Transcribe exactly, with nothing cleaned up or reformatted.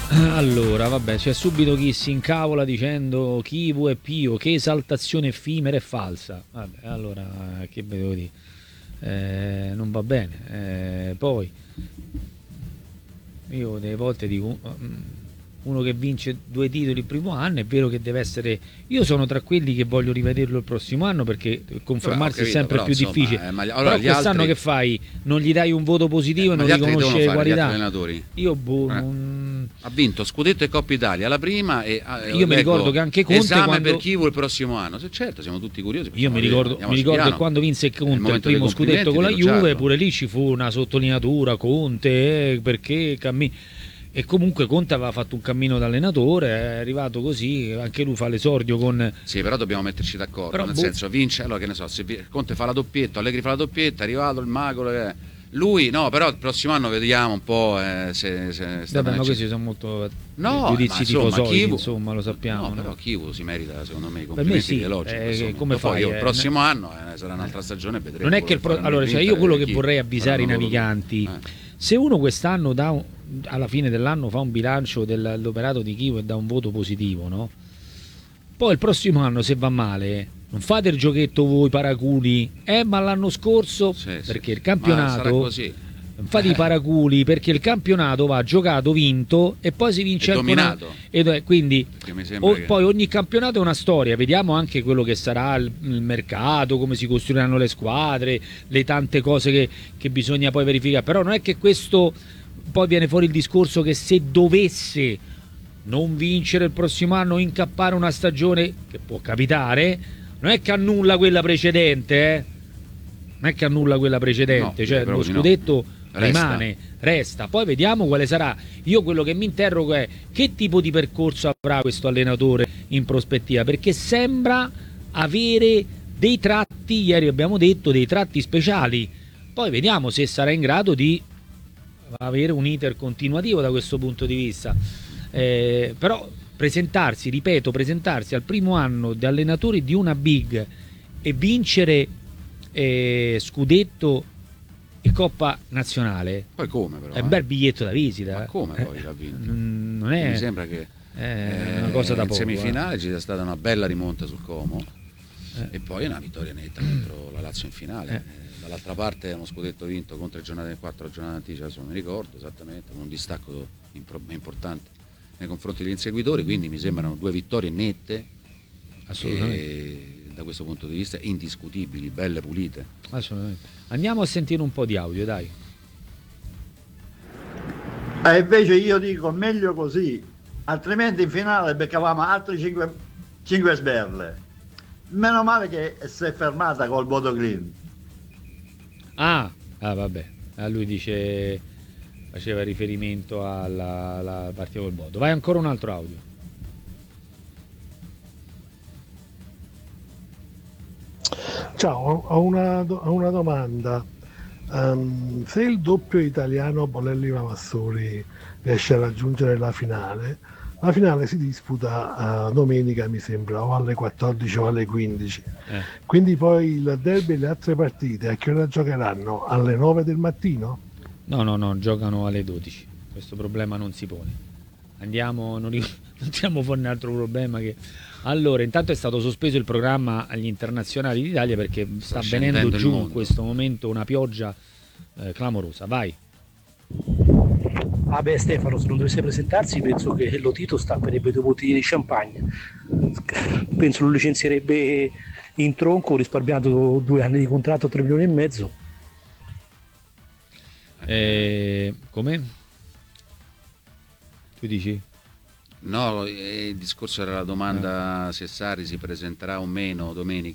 Allora, vabbè, c'è subito chi si incavola dicendo Kivu è pio, che esaltazione effimera e falsa. Vabbè, allora, che vedevo dire? Eh, non va bene. Eh, poi, io delle volte dico, uno che vince due titoli il primo anno, è vero che deve essere... Io sono tra quelli che voglio rivederlo il prossimo anno perché confermarsi capito, è sempre però, più insomma, difficile. eh, ma gli- Però allora, gli quest'anno altri- che fai? Non gli dai un voto positivo Eh, e ma non gli altri che riconosce devono le fare, gli altri qualità? allenatori? Io boh, Eh. non... Ha vinto scudetto e Coppa Italia la prima e eh, Io mi leggo, ricordo che anche Conte esame quando- per Kivu il prossimo anno. Se certo, siamo tutti curiosi. Io mi ricordo, mi ricordo che quando vinse Conte il momento dei primo scudetto con la complimenti, di Juve, elogiarlo. pure lì ci fu una sottolineatura Conte, eh, perché cammi... E comunque Conte aveva fatto un cammino da allenatore, è arrivato così, anche lui fa l'esordio con... Sì, però dobbiamo metterci d'accordo, Però, nel boh. senso, vince, allora che ne so, se vi- Conte fa la doppietta, Allegri fa la doppietta, è arrivato il mago, eh, lui no, però il prossimo anno vediamo un po' eh, se, se sta Vabbè, ma bene. questi sono molto No, giudizi ma insomma, tifosoidi, Kivu- insomma, lo sappiamo. No, no? però Kivu si merita secondo me i Per me complimenti sì, e gli elogi. eh, in questo momento. come Poi fai, io eh, il prossimo anno eh, sarà un'altra stagione, vedremo. Non è che il pro- faranno allora, cioè, io vincere quello che chi vorrei avvisare i faranno loro. naviganti, Eh. se uno quest'anno dà un- alla fine dell'anno fa un bilancio del- dell'operato di Kivu e dà un voto positivo, no? Poi il prossimo anno, se va male, non fate il giochetto voi paraculi, eh, ma l'anno scorso, Sì, sì. perché il Ma sarà campionato, così. non fate i paraculi, perché il campionato va giocato, vinto e poi si vince E anche una- dominato. ed è- quindi Perché mi sembra o- che- poi ogni campionato è una storia, vediamo anche quello che sarà il, il mercato, come si costruiranno le squadre, le tante cose che, che bisogna poi verificare, però non è che questo poi viene fuori il discorso che se dovesse non vincere il prossimo anno, incappare una stagione che può capitare, non è che annulla quella precedente, eh? Non è che annulla quella precedente, No, cioè direi lo proprio di no. scudetto Resta. rimane, resta. Poi vediamo quale sarà. Io quello che mi interrogo è che tipo di percorso avrà questo allenatore in prospettiva, perché sembra avere dei tratti, ieri abbiamo detto, dei tratti speciali. Poi vediamo se sarà in grado di avere un iter continuativo da questo punto di vista. Eh, però presentarsi, ripeto, presentarsi al primo anno di allenatore di una big e vincere eh, scudetto e Coppa Nazionale Poi come però? è un eh? bel biglietto da visita. Ma come Eh, poi l'ha vinto? mm, non è, Mi sembra che è una cosa da in poco. semifinale eh. ci sia stata una bella rimonta sul Como Eh. e poi una vittoria netta contro la Lazio in finale. Eh. Eh, Dall'altra parte è uno scudetto vinto con tre giornate e quattro giornate in anticipo, adesso non mi ricordo esattamente, con un distacco impro- importante nei confronti degli inseguitori, quindi mi sembrano due vittorie nette, Assolutamente. e da questo punto di vista indiscutibili, belle, pulite. Assolutamente. Andiamo a sentire un po' di audio, dai. E invece io dico meglio così, altrimenti in finale beccavamo altri cinque sberle. Meno male che si è fermata col voto green. Ah, ah vabbè, ah, lui dice, faceva riferimento alla, alla partita col Bodo. Vai, ancora un altro audio. Ciao, ho una, do- ho una domanda. Ehm, se il doppio italiano Bolelli Mamassori riesce a raggiungere la finale, la finale si disputa eh, domenica, mi sembra, o alle quattordici o alle quindici. Eh. Quindi poi il derby e le altre partite a che ora giocheranno? Alle nove del mattino? No, no, no, giocano alle dodici. Questo problema non si pone. Andiamo, non, ri- non tiriamo fuori un altro problema che... Allora, intanto è stato sospeso il programma agli internazionali d'Italia perché sta, Sta venendo scendendo il giù in mondo. questo momento una pioggia eh, clamorosa. Vai. Ah beh Stefano, se non dovesse presentarsi penso che Lotito stapperebbe due bottiglie di champagne. Penso lo licenzierebbe in tronco, risparmiato due anni di contratto, tre milioni e mezzo. Eh, come? Tu dici? No, eh, il discorso era la domanda se Sarri si presenterà o meno domenica.